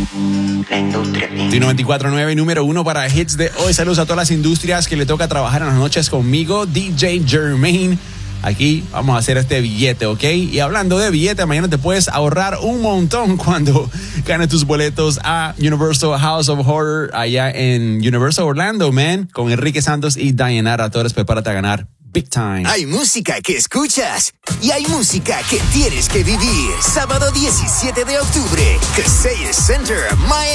La industria. Y 94.9, número 1 para hits de hoy. Saludos a todas las industrias que le toca trabajar en las noches conmigo, DJ Jermaine. Aquí vamos a hacer este billete, ¿ok? Y hablando de billete, mañana te puedes ahorrar un montón cuando ganes tus boletos a Universal House of Horror allá en Universal Orlando, man. Con Enrique Santos y Dayanara. Todos prepárate a ganar big time. Hay música que escuchas y hay música que tienes que vivir. Sábado 17 de octubre, Kaseya Center, Miami.